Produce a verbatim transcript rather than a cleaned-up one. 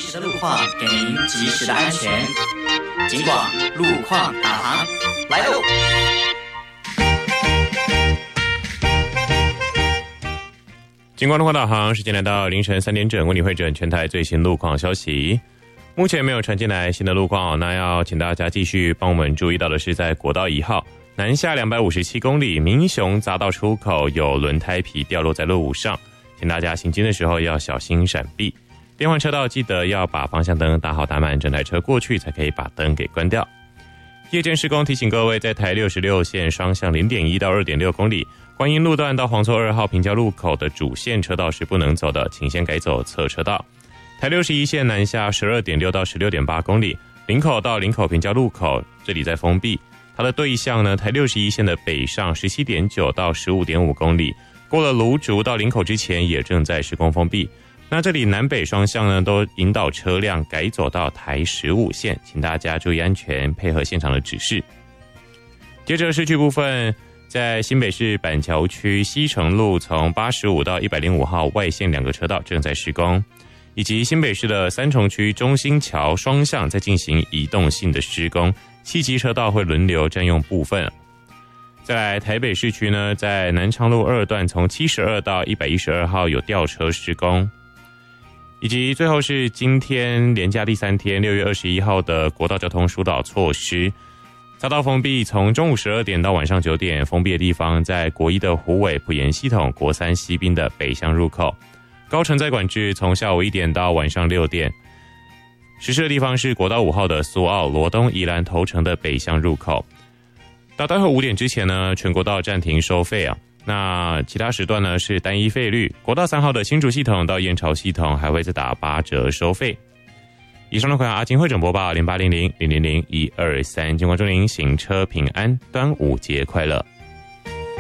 时的路况，给您及时的安全。警广路况导航来喽！ 警广路况导航，时间来到凌晨三点整，为你汇整全台最新路况消息。目前没有传进来新的路况，那要请大家继续帮我们注意到的是，在国道一号南下两百五十七公里民雄匝道出口有轮胎皮掉落在路上，请大家行经的时候要小心闪避。变换车道记得要把方向灯打好打满，整台车过去才可以把灯给关掉。夜间施工提醒各位，在台六十六线双向 零点一 到 二点六公里，观音路段到黄厝二号平交路口的主线车道是不能走的，请先改走侧车道。台六十一线南下 十二点六 到 十六点八公里，林口到林口平交路口这里在封闭，它的对向呢，台六十一线的北上 十七点九 到 十五点五公里，过了芦竹到林口之前也正在施工封闭。那这里南北双向呢都引导车辆改走到台十五线，请大家注意安全，配合现场的指示。接着市区部分，在新北市板桥区西城路从八十五到一百零五号外线两个车道正在施工，以及新北市的三重区中兴桥双向在进行移动性的施工，汽机车道会轮流占用部分。再来台北市区呢，在南昌路二段从七十二到一百一十二号有吊车施工，以及最后是今天连假第三天六月二十一号的国道交通疏导措施，匝道封闭，从中午十二点到晚上九点，封闭的地方在国一的虎尾埔盐系统、国三西滨的北向入口。高承载管制从下午一点到晚上六点，实施的地方是国道五号的苏澳、罗东、宜兰头城的北向入口。到待会五点之前呢，全国道暂停收费啊。那其他时段呢是单一费率，国道三号的新竹系统到燕巢系统还会再打八折收费。以上的款阿金汇整播报零八零零零零零一二三，经过祝您行车平安，端午节快乐。